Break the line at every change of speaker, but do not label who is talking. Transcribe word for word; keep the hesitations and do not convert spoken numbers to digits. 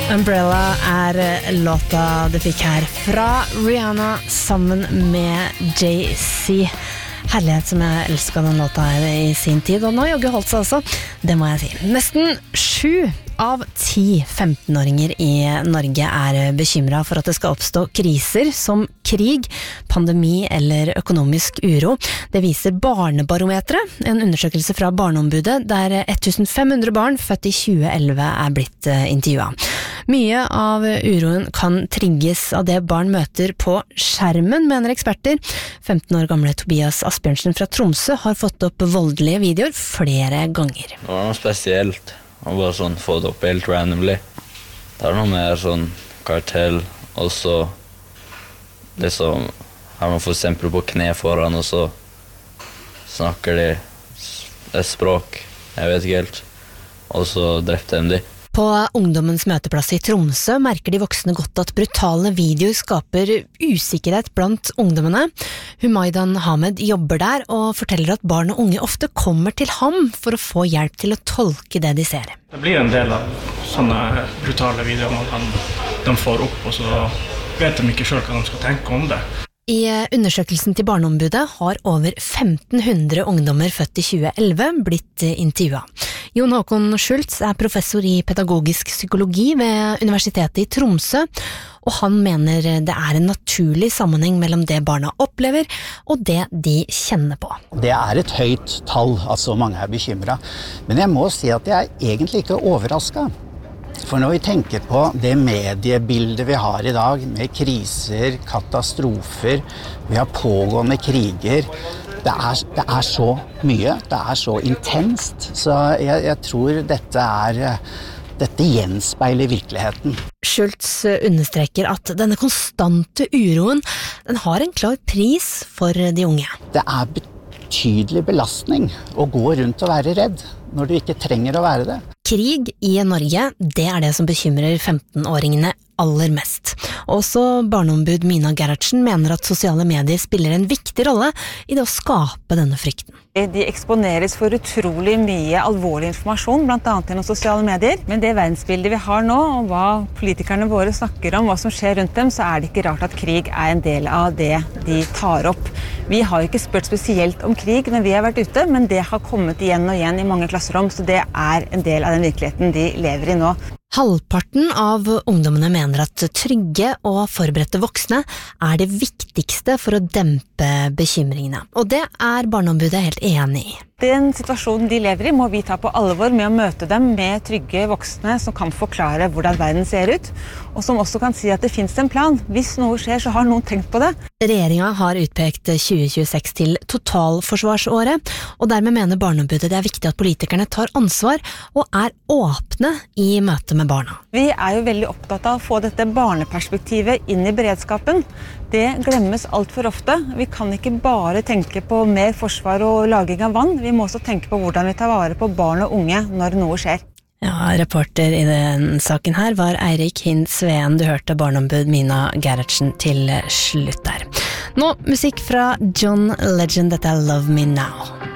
Umbrella er låta du fikk her fra Rihanna sammen med Jay-Z. Herlighet som jeg elsket den låta her i sin tid, og nå har jogge holdt seg også, det må jeg si. Nesten sju av ti femtenåringer i Norge er bekymret for at det skal oppstå kriser som krig, pandemi eller økonomisk uro. Det viser Barnebarometeret, en undersøkelse fra Barneombudet, der femten hundre barn født i tjue elleve er blitt intervjuet. Mye av uroen kan trigges av det barn møter på skjermen, mener eksperter. femten år gamle Tobias Asbjørnsen fra Tromsø har fått opp voldelige videoer flere ganger.
Det var noe spesielt, og bare sånn få det opp helt randomly. Det er noe mer sånn kartell, og så liksom har man for eksempel på kne foran, og så snakker de et språk, jeg vet ikke helt, og så drepte de de.
På ungdommens møteplass i Tromsø merker de voksne godt at brutale videoer skaper usikkerhet blant ungdommene. Humaydan Hamed jobber der og forteller at barn og unge ofte kommer til ham for å få hjelp til å tolke det de ser.
Det blir en del av sånne brutale videoer man de får opp, og så vet de ikke selv hva de skal tenke om det.
I undersøkelsen til Barneombudet har over femten hundre ungdommer født i tjue elleve blitt intervjuet. Jon Håkon Schultz er professor i pedagogisk psykologi ved Universitetet i Tromsø, og han mener det er en naturlig sammenheng mellom det barna opplever og det de kjenner på.
Det er et høyt tall at så mange er bekymret, men jeg må si at jeg er egentlig ikke overrasket. For når vi tenker på det mediebildet vi har i dag, med kriser, katastrofer, vi har pågående kriger, det er, det er så mye, det er så intenst, så jeg, jeg tror dette er, dette gjenspeiler virkeligheten.
Schultz understreker at denne konstante uroen, den har en klar pris for de unge.
Det er betydelig belastning å gå rundt og være redd, når du ikke trenger å være det.
Krig i Norge, det er det som bekymrer femtenåringene aller mest. Også barneombud Mina Gerhardsen mener at sosiale medier spiller en viktig rolle i det å skape denne frykten.
De eksponeres for utrolig mye alvorlig informasjon, blant annet gjennom sosiale medier. Men det verdensbildet vi har nå, og hva politikerne våre snakker om, hva som skjer rundt dem, så er det ikke rart at krig er en del av det de tar opp. Vi har ikke spurt spesielt om krig når vi har vært ute, men det har kommet igjen og igjen i mange klasserom, så det er en del av den virkeligheten de lever i nå.
Halvparten av ungdommene mener at trygge og forberedte voksne er det viktigste for å dempe bekymringene. Og det er Barneombudet helt enig i.
Den situasjonen de lever i må vi ta på alvor med å møte dem med trygge voksne som kan forklare hvordan verden ser ut, og som også kan si at det finnes en plan. Hvis noe skjer, så har noen tenkt på det.
Regjeringen har utpekt tjue tjueseks til totalforsvarsåret, og dermed mener Barneombudet det er viktig at politikerne tar ansvar og er åpne i møte med barna.
Vi er jo veldig opptatt av å få dette barneperspektivet inn i beredskapen. Det glemmes alt for ofte. Vi kan ikke bare tenke på mer forsvar og lagring av vann. Vi må også tenke på hvordan vi tar vare på barn og unge når noe skjer.
Ja, reporter i den saken her var Eirik Hind Sveen. Du hørte barneombud Mina Gerhardsen til slutt der. Nå musikk fra John Legend, dette er Love Me Now.